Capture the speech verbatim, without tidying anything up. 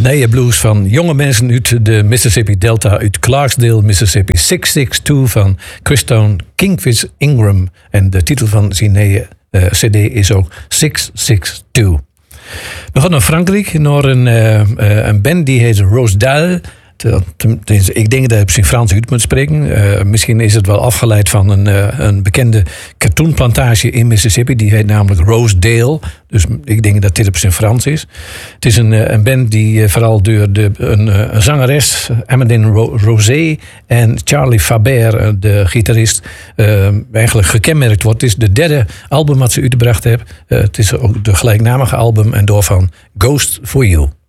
Nee, blues van jonge mensen uit de Mississippi Delta, uit Clarksdale, Mississippi. zes zes twee van Christone Kingfish Ingram. En de titel van zijn nieuwe uh, cd is ook zes zes twee. We gaan naar Frankrijk, naar een, uh, uh, een band die heet Rose Dalle. Ik denk dat hij op zijn Frans uit moet spreken. Uh, misschien is het wel afgeleid van een, uh, een bekende katoenplantage in Mississippi. Die heet namelijk Rosedale. Dus ik denk dat dit op zijn Frans is. Het is een, uh, een band die uh, vooral door de, een, uh, een zangeres, Amandine Ro- Rosé, en Charlie Faber, uh, de gitarist, uh, eigenlijk gekenmerkt wordt. Het is de derde album wat ze uitgebracht hebben. Uh, het is ook de gelijknamige album en daarvan Ghost for You.